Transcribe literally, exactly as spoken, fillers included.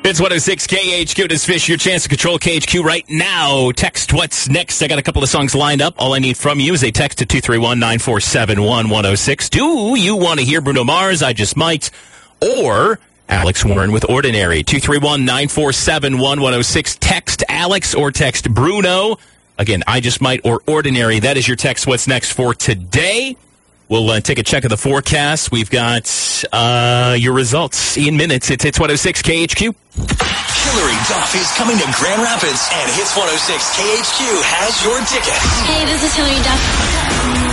It's one oh six K H Q. This Fish, your chance to control K H Q right now. Text what's next. I got a couple of songs lined up. All I need from you is a text to two three one, nine four seven, one one oh six. Do you want to hear Bruno Mars? I Just Might. Or Alex Warren with Ordinary. two three one, nine four seven, one one oh six. Text Alex or text Bruno. Again, I Just Might or Ordinary. That is your text what's next for today. We'll uh, take a check of the forecast. We've got uh, your results in minutes. It's Hits one oh six K H Q. Hillary Duff is coming to Grand Rapids, and Hits one oh six K H Q has your ticket. Hey, this is Hillary Duff.